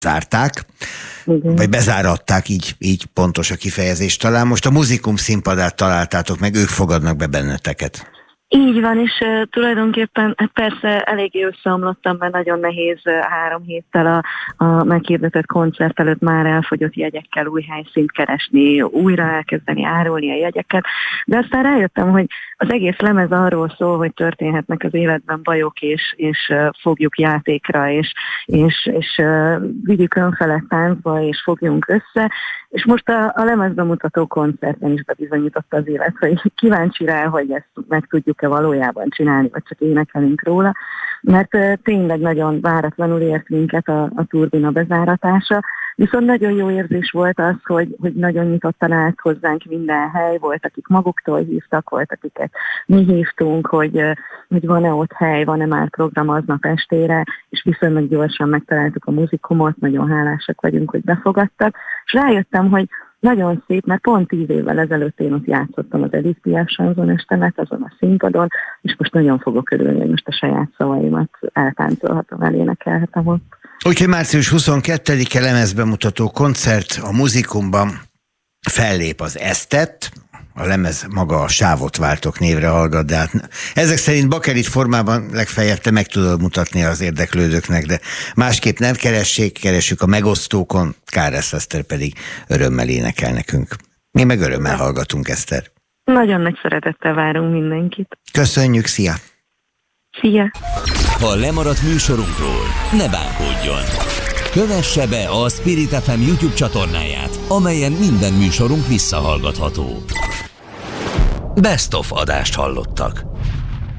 zárták, Igen. vagy bezáratták, így pontos a kifejezés talán. Most a Muzikum színpadát találtátok meg, ők fogadnak be benneteket. Így van, és tulajdonképpen persze eléggé összeomlottam, mert nagyon nehéz 3 héttel a meghirdetett koncert előtt már elfogyott jegyekkel új helyszínt keresni, újra elkezdeni árulni a jegyeket, de aztán rájöttem, hogy az egész lemez arról szól, hogy történhetnek az életben bajok, és fogjuk játékra, és vigyük önfelett táncba, és fogjunk össze, és most a lemezbemutató koncerten is bebizonyította az élet, hogy kíváncsi rá, hogy ezt meg tudjuk-e valójában csinálni, vagy csak énekelünk róla, mert tényleg nagyon váratlanul ért minket a turbina bezáratása, viszont nagyon jó érzés volt az, hogy nagyon nyitottan állt hozzánk minden hely, volt, akik maguktól hívtak, volt, akiket mi hívtunk, hogy van-e ott hely, van-e már program aznap estére, és viszonylag gyorsan megtaláltuk a Muzikumot, nagyon hálásak vagyunk, hogy befogadtak, és rájöttem, hogy nagyon szép, mert pont 10 évvel ezelőtt én ott játszottam az Edith Piaf sanzonestemet azon a színpadon, és most nagyon fogok örülni, hogy most a saját szavaimat eltáncolhatom, elénekelhetem ott. Úgyhogy március 22-e lemezbemutató koncert a Muzikumban, fellép az Esztett, a lemez maga a Sávot váltok névre hallgat, de hát ezek szerint bakelit formában legfeljebb te meg tudod mutatni az érdeklődőknek, de másképp nem keressük a megosztókon, Káresz Eszter pedig örömmel énekel nekünk. Mi meg örömmel hallgatunk, Eszter. Nagyon nagy szeretettel várunk mindenkit. Köszönjük, szia! Szia! Ha lemaradt műsorunkról, ne bánkodjon! Kövesse be a Spirit FM YouTube csatornáját, amelyen minden műsorunk visszahallgatható. Best of adást hallottak.